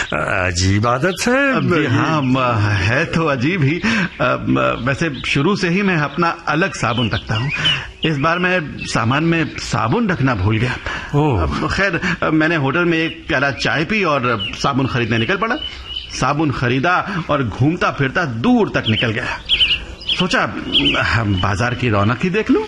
अजीब आदत है। हाँ, है तो अजीब ही। वैसे शुरू से ही मैं अपना अलग साबुन रखता हूँ। इस बार मैं सामान में साबुन रखना भूल गया। खैर, मैंने होटल में एक प्याला चाय पी और साबुन खरीदने निकल पड़ा। साबुन खरीदा और घूमता फिरता दूर तक निकल गया। सोचा बाजार की रौनक ही देख लूं।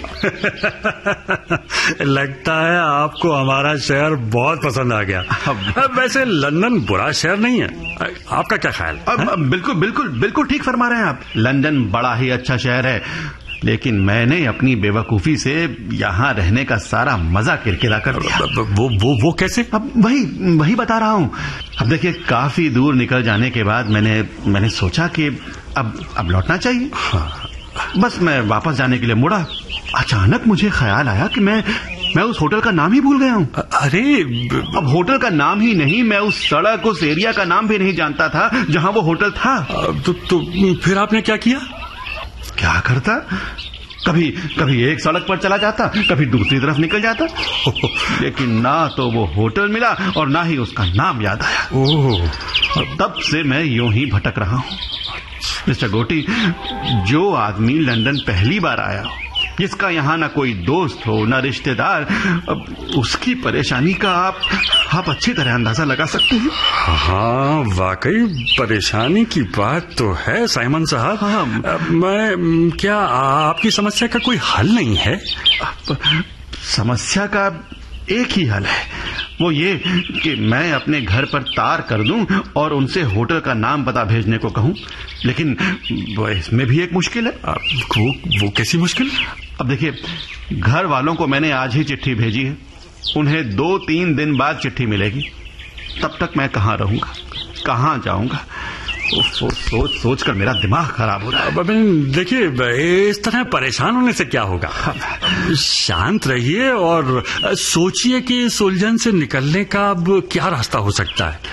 लगता है आपको हमारा शहर बहुत पसंद आ गया। वैसे लंदन बुरा शहर नहीं है, आपका क्या ख्याल? बिल्कुल बिल्कुल बिल्कुल ठीक फरमा रहे हैं आप। लंदन बड़ा ही अच्छा शहर है, लेकिन मैंने अपनी बेवकूफी से यहाँ रहने का सारा मजा किरकिरा कर दिया। वो कैसे? अब वही बता रहा हूँ। अब देखिए, काफी दूर निकल जाने के बाद मैंने सोचा कि अब लौटना चाहिए। बस मैं वापस जाने के लिए मुड़ा। अचानक मुझे ख्याल आया कि मैं उस होटल का नाम ही भूल गया हूँ। अरे, अब होटल का नाम ही नहीं, मैं उस सड़क, उस एरिया का नाम भी नहीं जानता था जहाँ वो होटल था। तो फिर आपने क्या किया? क्या करता? कभी एक सड़क पर चला जाता, कभी दूसरी तरफ निकल जाता, लेकिन ना तो वो होटल मिला और ना ही उसका नाम याद आया। तब से मैं यूं ही भटक रहा हूँ। मिस्टर गोटी, जो आदमी लंदन पहली बार आया हो, जिसका यहाँ ना कोई दोस्त हो ना रिश्तेदार, उसकी परेशानी का आप अच्छी तरह अंदाजा लगा सकते हैं। हाँ, वाकई परेशानी की बात तो है साइमन साहब। मैं क्या आपकी समस्या का कोई हल नहीं है? समस्या का एक ही हल है, वो ये कि मैं अपने घर पर तार कर दूं और उनसे होटल का नाम पता भेजने को कहूं। लेकिन इसमें भी एक मुश्किल है। वो कैसी मुश्किल? अब देखिए, घर वालों को मैंने आज ही चिट्ठी भेजी है। उन्हें 2-3 दिन बाद चिट्ठी मिलेगी। तब तक मैं कहाँ रहूंगा, कहाँ जाऊंगा? सोच कर मेरा दिमाग खराब हो रहा है। देखिए, इस तरह परेशान होने से क्या होगा? शांत रहिए और सोचिए कि इस उलझन से निकलने का अब क्या रास्ता हो सकता है।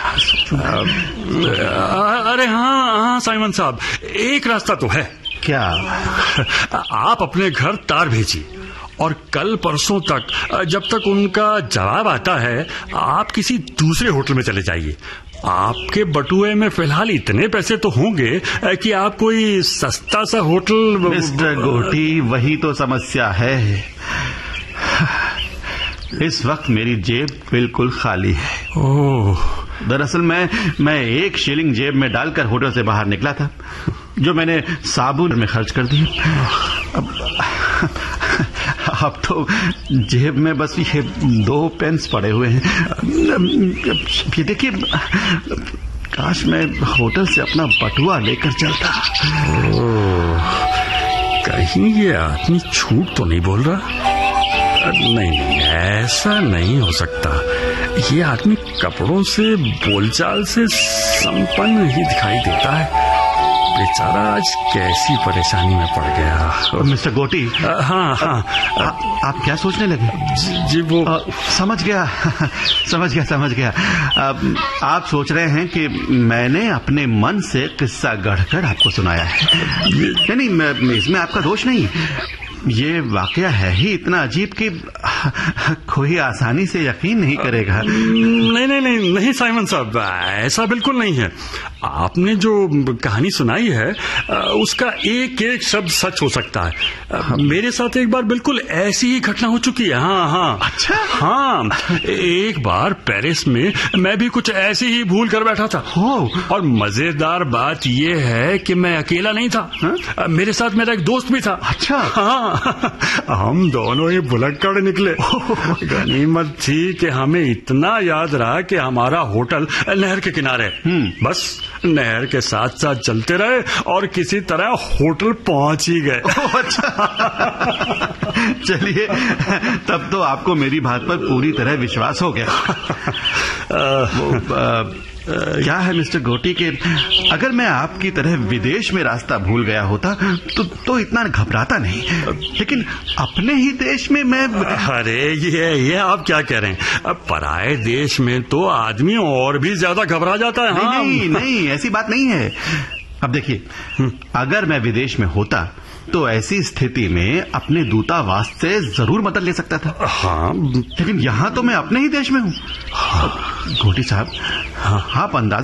अरे हाँ साइमन साहब, एक रास्ता तो है। क्या? आप अपने घर तार भेजिए और कल परसों तक, जब तक उनका जवाब आता है, आप किसी दूसरे होटल में चले जाइए। आपके बटुए में फिलहाल इतने पैसे तो होंगे कि आप कोई सस्ता सा होटल। मिस्टर गोटी, वही तो समस्या है। इस वक्त मेरी जेब बिल्कुल खाली है। दरअसल मैं 1 शिलिंग जेब में डालकर होटल से बाहर निकला था, जो मैंने साबुन में खर्च कर दी। अब तो जेब में बस ये 2 पेंस पड़े हुए हैं। ये देखिए, काश मैं होटल से अपना बटुआ लेकर चलता। कहीं ये आदमी झूठ तो नहीं बोल रहा? नहीं, ऐसा नहीं हो सकता। ये आदमी कपड़ों से, बोलचाल से संपन्न ही दिखाई देता है। बेचारा आज कैसी परेशानी में पड़ गया। मिस्टर गोटी। हाँ, आप क्या सोचने लगे? जी वो समझ गया। आप सोच रहे हैं कि मैंने अपने मन से किस्सा गढ़कर आपको सुनाया है। नहीं, इसमें आपका दोष नहीं। ये वाकया है ही इतना अजीब कि कोई आसानी से यकीन नहीं करेगा। नहीं साइमन साहब, ऐसा बिल्कुल नहीं है। आपने जो कहानी सुनाई है, उसका एक एक शब्द सच हो सकता है। मेरे साथ एक बार बिल्कुल ऐसी ही घटना हो चुकी है। हाँ। अच्छा? हाँ, एक बार पेरिस में मैं भी कुछ ऐसी ही भूल कर बैठा था। और मजेदार बात यह है कि मैं अकेला नहीं था। मेरे साथ मेरा एक दोस्त भी था। अच्छा? हाँ, हम दोनों ही भुलक्कड़ निकले। गनीमत थी कि हमें इतना याद रहा कि हमारा होटल नहर के किनारे। बस नहर के साथ साथ चलते रहे और किसी तरह होटल पहुंच ही गए। चलिए, तब तो आपको मेरी बात पर पूरी तरह विश्वास हो गया। क्या है मिस्टर गोटी कि अगर मैं आपकी तरह विदेश में रास्ता भूल गया होता तो इतना घबराता नहीं, लेकिन अपने ही देश में मैं। अरे ये आप क्या कह रहे हैं? पराए देश में तो आदमी और भी ज्यादा घबरा जाता है। हाँ? नहीं, ऐसी बात नहीं है। अब देखिए, अगर मैं विदेश में होता तो ऐसी स्थिति में अपने दूतावास से जरूर मदद ले सकता था। हाँ, लेकिन यहाँ तो मैं अपने ही देश में हूँ। गोटी साहब, आप अंदाजा